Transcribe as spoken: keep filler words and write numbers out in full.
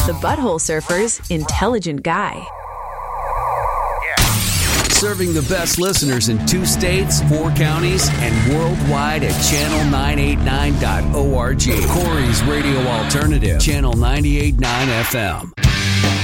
The Butthole Surfer's intelligent guy. Serving the best listeners in two states, four counties, and worldwide at channel nine eighty-nine dot org. Corey's Radio Alternative, Channel ninety-eight point nine F M.